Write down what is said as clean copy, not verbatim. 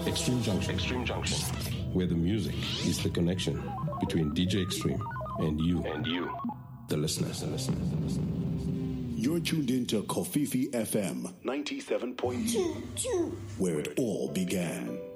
Extreme Junction. Where the music is the connection between DJ Extreme and you, the listeners. You're tuned into Kofifi FM 97.2, where it all began.